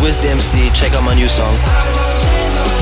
Wiz the MC. Check out my new song.